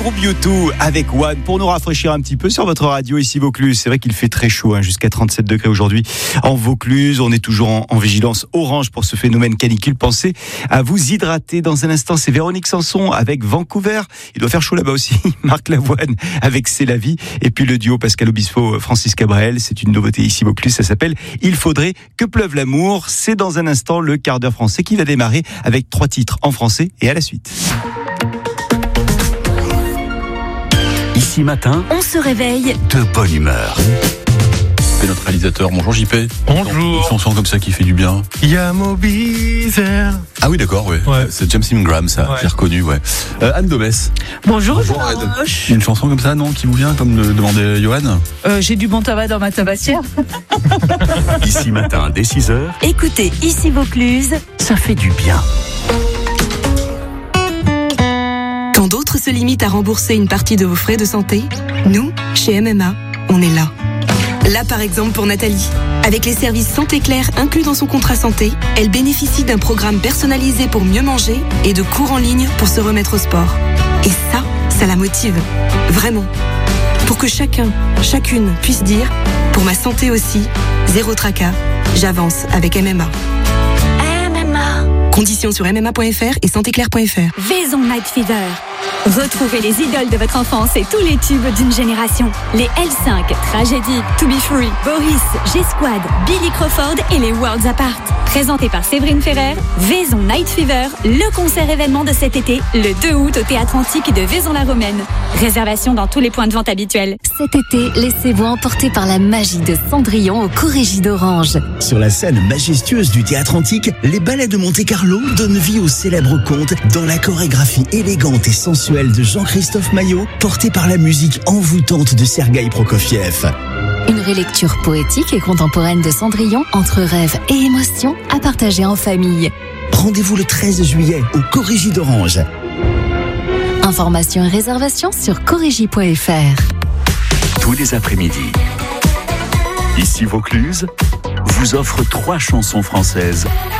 groupe U2 avec One pour nous rafraîchir un petit peu sur votre radio ici Vaucluse. C'est vrai qu'il fait très chaud, jusqu'à 37 degrés aujourd'hui en Vaucluse. On est toujours en vigilance orange pour ce phénomène canicule. Pensez à vous hydrater. Dans un instant, c'est Véronique Sanson avec Vancouver. Il doit faire chaud là-bas aussi. Marc Lavoine avec C'est la vie. Et puis le duo Pascal Obispo, Francis Cabrel. C'est une nouveauté ici Vaucluse. Ça s'appelle Il faudrait que pleuve l'amour. C'est dans un instant le quart d'heure français qui va démarrer avec 3 titres en français et à la suite. Ici matin, on se réveille de bonne humeur. C'est notre réalisateur. Bonjour JP. Bonjour. Une chanson comme ça qui fait du bien. Yamobizer. Ah oui, d'accord, ouais. C'est James Ingram, ça. Ouais. J'ai reconnu, ouais. Anne Domès. Bonjour, Ed. Josh. Une chanson comme ça, non, qui vous vient, comme le demandait Johan? J'ai du bon tabac dans ma tabatière. Ici matin, dès 6h, Écoutez Ici Vaucluse, ça fait du bien. Quand d'autres se limitent à rembourser une partie de vos frais de santé, nous, chez MMA, on est là. Là, par exemple, pour Nathalie. Avec les services Santé Claire inclus dans son contrat santé, elle bénéficie d'un programme personnalisé pour mieux manger et de cours en ligne pour se remettre au sport. Et ça la motive. Vraiment. Pour que chacun, chacune puisse dire, pour ma santé aussi, zéro tracas, j'avance avec MMA. MMA. Conditions sur mma.fr et santéclaire.fr. Vaison Night Fever. Retrouvez les idoles de votre enfance et tous les tubes d'une génération. Les L5, Tragédie, To Be Free, Boris, G-Squad, Billy Crawford et les Worlds Apart. Présenté par Séverine Ferrer, Vaison Night Fever, le concert événement de cet été, le 2 août au Théâtre Antique de Vaison-la-Romaine. Réservation dans tous les points de vente habituels. Cet été, laissez-vous emporter par la magie de Cendrillon au Corrégie d'Orange. Sur la scène majestueuse du Théâtre Antique, les ballets de Monte-Carlo donnent vie au célèbre conte dans la chorégraphie élégante et sensuelle de Jean-Christophe Maillot, porté par la musique envoûtante de Sergueï Prokofiev. Une relecture poétique et contemporaine de Cendrillon entre rêve et émotion à partager en famille. Rendez-vous le 13 juillet au Corrégie d'Orange. Informations et réservations sur corrégie.fr. Tous les après-midi, ici Vaucluse vous offre 3 chansons françaises